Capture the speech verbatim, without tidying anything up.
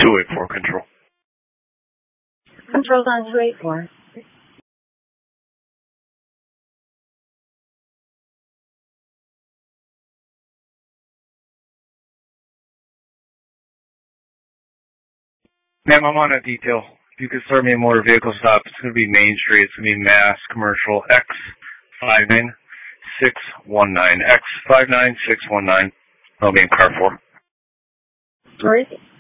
two eight four, control. Control's on two eight four. Ma'am, I'm on a detail. If you could serve me a motor vehicle stop, it's going to be Main Street. It's going to be Mass Commercial X five nine six one nine. X five nine six one nine. I'll be in car four. Where is it?